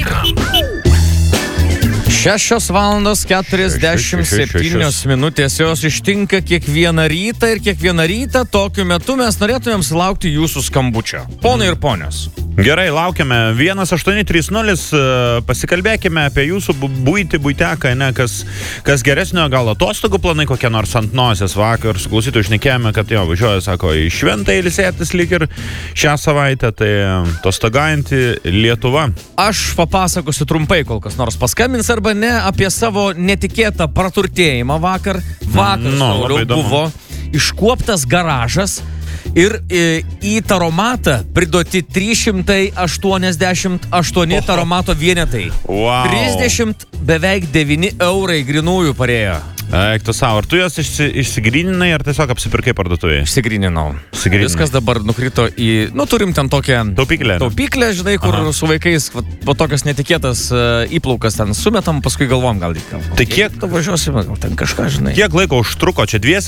nuotaika. 6:47 minutės jos ištinka kiekvieną rytą ir kiekvieną rytą tokiu metu mes norėtumėm sulaukti jūsų skambučio. Ponai ir ponios. Gerai, laukiame. 1830, pasikalbėkime apie jūsų buiteką, ne, kas geresnio, gal atostogų planai kokie nors ant nosies. Vakar su klausytoju šnekėjome, kad jo, važiuoja, sako, į šventą ilsėtis lyg ir šią savaitę, tai atostogaujanti Lietuva. Aš papasakosiu trumpai, kol kas nors paskambins arba ne, apie savo netikėtą praturtėjimą vakar. Vakar buvo iškuoptas garažas ir į taromatą pridoti 388 taromato vienetai. Wow. 30 beveik 9 eurai grinųjų parėjo. Eik tu savo, ar tu jos išsigryninai, ar tiesiog apsipirkai parduotuvėje? Išsigryninau. Viskas dabar nukrito į, turim ten tokią taupyklę, žinai, kur su vaikais po tokias netikėtas įplaukas ten sumetam, paskui galvom gal reikia. Tai kiek tu važiuosime, gal ten kažką, žinai. Kiek laiko užtruko čia dviese